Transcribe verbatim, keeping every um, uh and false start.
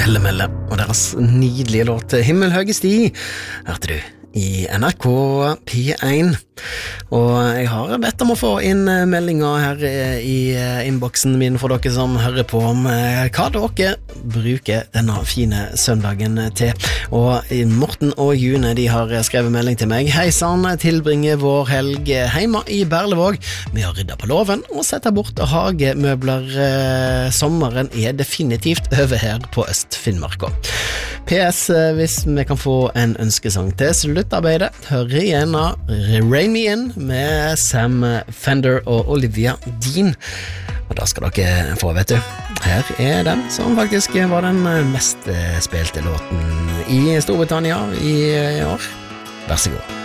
Hellemelle og deres nydelige låt Himmelhøge sti hørte du i N R K P én. Og jeg har bedt om å få inn meldinger her i innboksen min for dere som hører på om hva dere bruker denne fine søndagen til. Og Morten og June de har skrevet melding til meg. Hei sann, tilbringer vår helg hjemme i Berlevåg med å rydde på låven og sette bort hagemøbler. Sommeren er definitivt over her på Øst-Finnmarka. P S, hvis vi kan få en ønskesang til sluttarbeidet, hør gjerne Rain Me In med Sam Fender og Olivia Dean. Og da skal dere få, vet du. Her er den som faktisk var den mest spilte låten i Storbritannia i år. Vær så god.